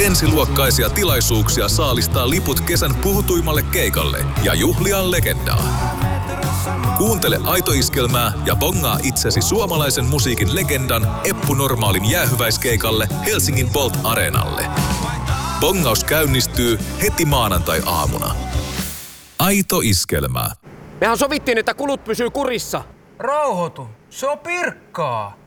Ensiluokkaisia tilaisuuksia saalistaa liput kesän puhutuimmalle keikalle ja juhlia legendaa. Kuuntele Aito Iskelmää ja bongaa itsesi suomalaisen musiikin legendan Eppu Normaalin jäähyväiskeikalle Helsingin Bolt Areenalle. Bongaus käynnistyy heti maanantai-aamuna. Aito Iskelmää. Mehän sovittiin, että kulut pysyy kurissa. Rauhoitu, se on Pirkkaa.